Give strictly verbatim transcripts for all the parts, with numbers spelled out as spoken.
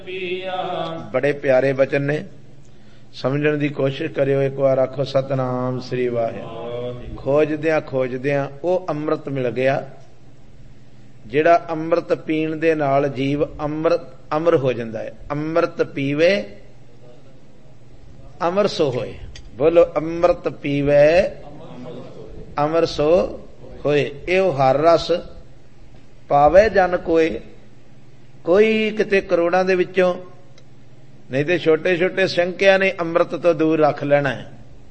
बड़े प्यारे वचन ने, समझण की कोशिश करियो। एक बार आखो सतनाम श्री वाहिगुरू। खोजद्या खोजद्या वो अमृत मिल गया, जिहड़ा अमृत पीण दे नाल जीव अमृत अमर हो जाता है। अमृत पीवे अमर सो होए। बोलो अमृत पीवे अमर सो होए। एह हर रस पावे जन कोई, कोई किते करोड़ां दे विचों, नहीं तो छोटे छोटे संख्या ने अमृत तो दूर रख लेना है।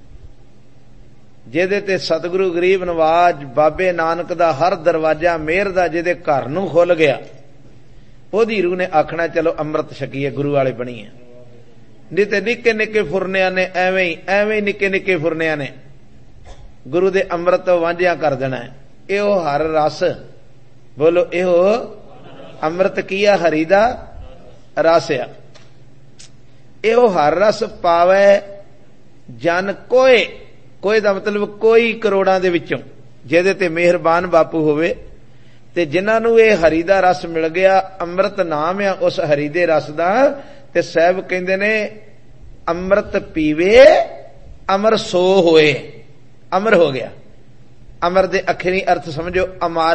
जिहदे ते सतगुरु गरीब नवाज बाबे नानक दा हर दरवाजा मेहर दा जिहदे घर नूं खुल गया, ओदी रूह ने आखना चलो अमृत छकीए, गुरु वाले बणीए। नहीं तो निक्के निक्के फुरनिया ने एवें ही एवें ही निक्के निक्के फुरनिया ने गुरु दे अमृत तो वांझिया कर देना है। इहो हर रस, बोलो इहो अमृत किया हरि दा रस आ। इहो हर रस पावे जन कोई, कोई दा मतलब कोई करोड़ां दे विचों, जिहदे ते मेहरबान बापू होवे ते जिन्हां नूं इह हरि दा रस मिल गया। अमृत नाम आ उस हरि दे रस दा। ते साहब कहंदे ने अमृत पीवे अमर सो होए। अमर हो गया। अमर दे अखरी अर्थ समझो अमर।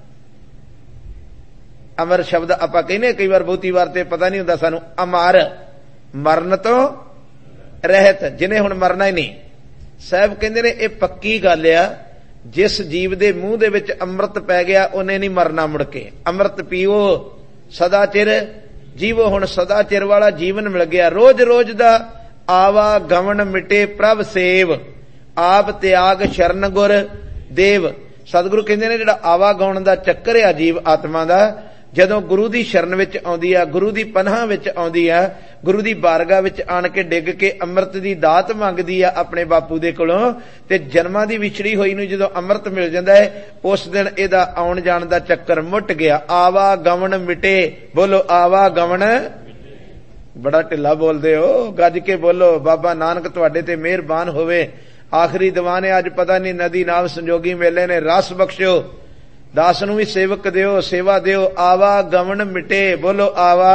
अमर शब्द आपां कहने कई बार बहुती बार ते पता नहीं हुंदा सानू। अमर मरण तो रहत, जिन्हें हुण मरना ही नहीं। साहब कहंदे ने ये पक्की गल आ, जिस जीव दे मूंह दे विच अमृत पै गया उन्हें नहीं मरना मुड़ के। अमृत पीओ सदा चिर जीवो। हुण सदा चिर वाला जीवन मिल गया। रोज रोज दा आवा गवन मिटे प्रभ सेव, आप त्याग शरण गुर देव। सतगुरु कहंदे ने जिहड़ा आवा गवन दा चक्कर आ जीव आत्मा दा, जदों गुरु दी शरण विच आउंदी आ, गुरु दी पनाह विच आउंदी आ, गुरु दी बारगाह विच आण के डिग के अमृत दी दात मंगदी आ अपने बापू दे कोलों, ते जन्मां दी विछड़ी होई नूं जदों अमृत मिल जांदा है, उस दिन इहदा आउण जाण दा चक्कर मुट गया। आवा गवन मिटे। बोलो आवा गवन। बड़ा ढिला बोलदे हो, गज के बोलो। बाबा नानक तुहाडे ते मेहरबान होवे। आखिरी दीवाने अज पता नहीं नदी नाव संजोगी मेले ने रस बख्शो, दास नूं भी सेवक दिओ, सेवा दिओ। आवा गवन मिटे। बोलो आवा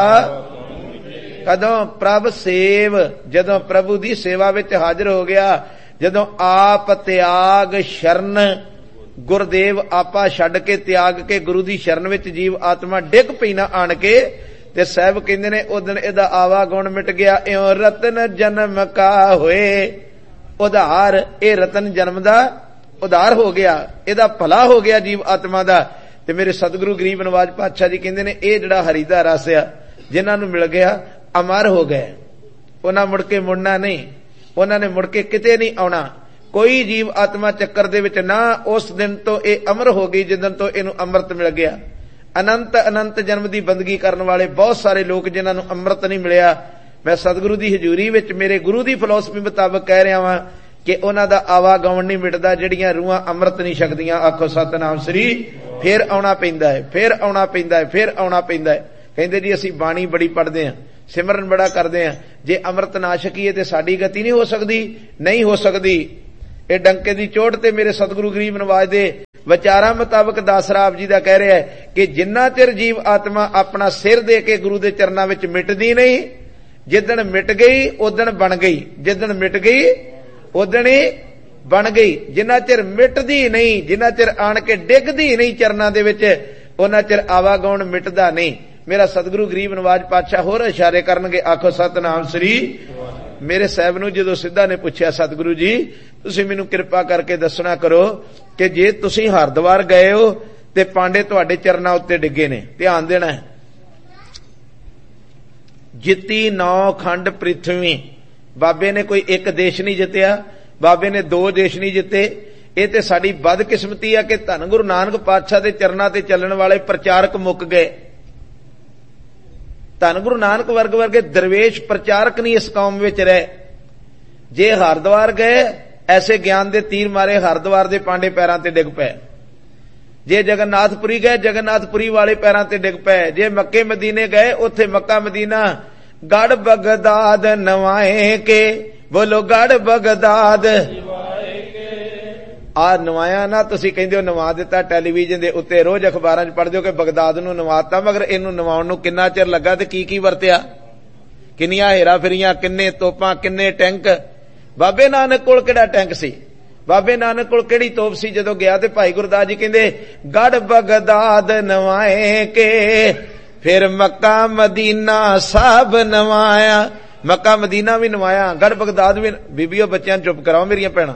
कदों प्रभ सेव, जदों प्रभु दी सेवा विच हाजिर हो गया, जदों आप त्याग शरण गुरदेव आपा छड्ड के त्याग के गुरु दी शरण विच जीव आत्मा डिग पई ना आण के, ते साहब कहंदे ने उस दिन इहदा आवा गुण मिट गया। इउं रतन जन्म का होए उधार। ए रतन जन्म दा उधार हो गया, इहदा भला हो गया जीव आत्मा दा। ते मेरे सतगुरु गरीब नवाज पातशाह जी कहंदे ने इह जिहड़ा हरि दा रस आ, जिन्हां नूं मिल गया अमर हो गए। उन्हां मुड़ के मुड़ना नहीं, उन्हां ने मुड़ के किते नहीं आउणा। कोई जीव आत्मा चक्कर दे विच ना। उस दिन तो इह अमर हो गई जिस दिन तो इहनूं अमृत मिल गया। अनंत अनंत जन्म दी बंदगी करन वाले बहुत सारे लोग जिन्हां नूं अमृत नहीं मिलिया, मैं सतगुरु दी हजूरी विच मेरे गुरु दी फिलोसफी मुताबक कह रहा वां कि उन्हां दा आवा गवन नहीं मिटदा, जिहड़ियां रूहां अमृत नहीं छकदियां। आखो सतनाम श्री। फिर आउणा पैंदा है, फिर आउणा पैंदा है, फिर आउणा पैंदा है। कहंदे जी असीं बाणी बड़ी पढ़दे हां, सिमरन बड़ा करदे हां, जे अमृत ना छकीए ते साडी गति नहीं हो सकदी। नहीं हो सकदी। ये डंके दी चोट ते मेरे सतगुरु गरीब नवाज दे विचारां मुताबक दासरा आप जी दा कह रहा है कि जिन्ना चिर जीव आत्मा अपना सिर दे के गुरु दे चरनां विच मिटदी नहीं, जिदन मिट गई उदन बन गई। जिदन मिट गई उदन ही बन गई। जिन्ना चिर मिटदी नहीं, जिन्ना चिर आण के डिगदी नहीं चरनां दे विच, उन्ना चिर आवागौण मिटदा नहीं। मेरा सतगुरु गरीब नवाज पातशाह होर इशारे करनगे। आखो सतनाम श्री। मेरे साहब नूं जदों सिद्धा ने पुछया, सतगुरु जी तुसीं मैनूं किरपा करके दसना करो कि जे तुसीं हरद्वार गए हो ते पांडे तुहाडे चरनां उत्ते डिगे ने, ध्यान देना है। जित्ती नौ खंड पृथ्वी। बाबे ने कोई एक देश नहीं जित्या, बाबे ने दो देश नहीं जिते। ये ते साडी बदकिस्मती है कि धन गुरु नानक पातशाह दे चरनां ते चलण वाले प्रचारक मुक गए। धन गुरु नानक वर्ग वर्गे दरवेश प्रचारक नहीं इस कौम विच रहे। जे हरद्वार गए, ऐसे ज्ञान दे तीर मारे हरद्वार दे पांडे पैरां ते डिग पए। जे जगन्नाथपुरी गए, जगन्नाथपुरी वाले पैरां ते डिग पए। जे मक्के मदीने गए, उत्थे मक्का मदीना गढ़ बगदाद नवाए के। बोलो गढ़ बगदाद आ नवाया ना। तुसीं कहंदे हो नवा दिता, टैलीविजन दे उत्ते रोज अखबारां च पढ़दे हो कि बगदाद नूं नवाता, मगर इहनूं नवाउण नूं किन्ना चिर लगा ते की की वरतिया। ਕਿੰਨੀਆਂ ਹੇਰਾ ਫੇਰੀਆਂ, ਕਿੰਨੇ ਤੋਪਾਂ, ਕਿੰਨੇ ਟੈਂਕ। ਬਾਬੇ ਨਾਨਕ ਕੋਲ ਕਿਹੜਾ ਟੈਂਕ ਸੀ, ਬਾਬੇ ਨਾਨਕ ਕੋਲ ਕਿਹੜੀ ਤੋਪ ਸੀ? ਜਦੋਂ ਗਿਆ ਤੇ ਭਾਈ ਗੁਰਦਾਸ ਜੀ ਕਹਿੰਦੇ ਗੜ ਬਗਦਾਦ ਨਵਾਏ ਕੇ, ਫਿਰ ਮੱਕਾ ਮਦੀਨਾ ਸਭ ਨਵਾਇਆ। ਮੱਕਾ ਮਦੀਨਾ ਵੀ ਨਵਾਇਆ, ਗੜ ਬਗਦਾਦ ਵੀ। ਬੀਬੀਓ ਬੱਚਿਆਂ ਨੂੰ ਚੁੱਪ ਕਰਾਓ ਮੇਰੀਆਂ ਭੈਣਾਂ।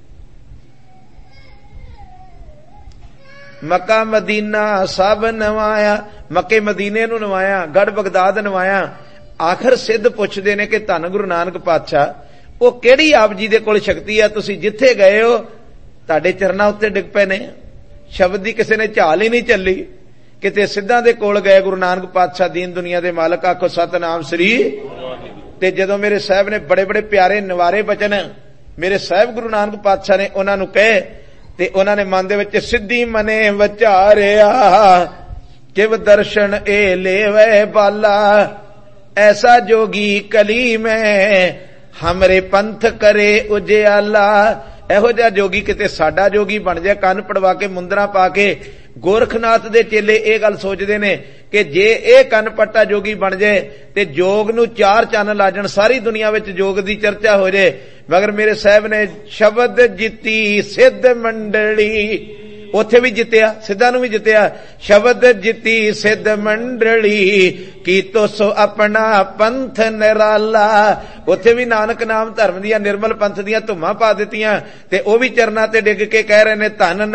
ਮੱਕਾ ਮਦੀਨਾ ਸਭ ਨਵਾਇਆ, ਮੱਕੇ ਮਦੀਨੇ ਨੂੰ ਨਵਾਇਆ, ਗੜ ਬਗਦਾਦ ਨਵਾਇਆ। ਆਖਰ ਸਿੱਧ ਪੁੱਛਦੇ ਨੇ ਕਿ ਧੰਨ ਗੁਰੂ ਨਾਨਕ ਪਾਤਸ਼ਾਹ, ਉਹ ਕਿਹੜੀ ਆਪ ਜੀ ਦੇ ਕੋਲ ਸ਼ਕਤੀ ਆ, ਤੁਸੀਂ ਜਿੱਥੇ ਗਏ ਹੋ ਤੁਹਾਡੇ ਚਰਨਾਂ ਉੱਤੇ ਡਿੱਗ ਪਏ ਨੇ। ਸ਼ਬਦ ਦੀ ਕਿਸੇ ਨੇ ਝਾਲ ਹੀ ਨਹੀਂ ਚੱਲੀ, ਕਿਤੇ ਸਿੱਧਾਂ ਦੇ ਕੋਲ ਗਏ ਗੁਰੂ ਨਾਨਕ ਪਾਤਸ਼ਾਹ ਦੀਨ ਦੁਨੀਆ ਦੇ ਮਾਲਕ। ਆਖੋ ਸਤਨਾਮ ਸ੍ਰੀ। ਤੇ ਜਦੋਂ ਮੇਰੇ ਸਾਹਿਬ ਨੇ ਬੜੇ ਬੜੇ ਪਿਆਰੇ ਨਿਵਾਰੇ ਬਚਨ ਮੇਰੇ ਸਾਹਿਬ ਗੁਰੂ ਨਾਨਕ ਪਾਤਸ਼ਾਹ ਨੇ ਉਹਨਾਂ ਨੂੰ ਕਹੇ, ਤੇ ਉਹਨਾਂ ਨੇ ਮਨ ਦੇ ਵਿੱਚ ਸਿੱਧੀ ਮਨੇ ਵਿਚਾਰਿਆ, ਕਿਵ ਦਰਸ਼ਨ ਏ ਲੇਵੇ ਬਾਲਾ, ਐਸਾ ਜੋਗੀ ਕਲੀ ਮੈਂ ਹਮਰੇ ਪੰਥ ਕਰੇ ਉਜਿਆਲਾ। ਇਹੋ ਜਿਹਾ ਜੋਗੀ ਕਿਤੇ ਸਾਡਾ ਜੋਗੀ ਬਣ ਜਾਏ, ਕੰਨ ਪੜਵਾ ਕੇ ਮੁੰਦਰਾ ਪਾ ਕੇ। ਗੋਰਖਨਾਥ ਦੇ ਚੇਲੇ ਇਹ ਗੱਲ ਸੋਚਦੇ ਨੇ ਕਿ ਜੇ ਇਹ ਕੰਨ ਪੱਟਾ ਜੋਗੀ ਬਣ ਜਾਏ ਤੇ ਜੋਗ ਨੂੰ ਚਾਰ ਚੰਨ ਲਾਜਣ, ਸਾਰੀ ਦੁਨੀਆ ਵਿੱਚ ਜੋਗ ਦੀ ਚਰਚਾ ਹੋ ਜਾਏ। ਮਗਰ ਮੇਰੇ ਸਾਹਿਬ ਨੇ ਸ਼ਬਦ ਜਿੱਤੀ ਸਿੱਧ ਮੰਡਲੀ, ਉੱਥੇ ਵੀ ਜਿੱਤਿਆ, ਸਿੱਧਾਂ ਨੂੰ ਵੀ ਜਿੱਤਿਆ। ਸ਼ਬਦ ਜਿੱਤੀ ਸਿੱਧ ਮੰਡਲੀ, ਕੀਤੋ ਸੋ ਆਪਣਾ ਪੰਥ ਨਿਰਾਲਾ। ਉੱਥੇ ਵੀ ਨਾਨਕ ਨਾਮ ਧਰਮ ਦੀਆਂ ਨਿਰਮਲ ਪੰਥ ਦੀਆਂ ਧੁੰਮਾਂ ਪਾ ਦਿੱਤੀਆਂ, ਤੇ ਉਹ ਵੀ ਚਰਨਾਂ ਤੇ ਡਿੱਗ ਕੇ ਕਹਿ ਰਹੇ ਨੇ ਧੰਨ